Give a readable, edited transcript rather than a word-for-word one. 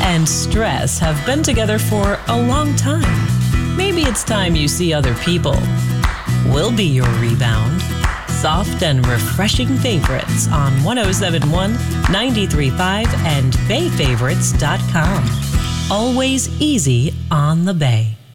and stress have been together for a long time. Maybe it's time you see other people. We'll be your rebound. Soft and refreshing favorites on 1071, 93.5, and BayFavorites.com. Always easy on the Bay.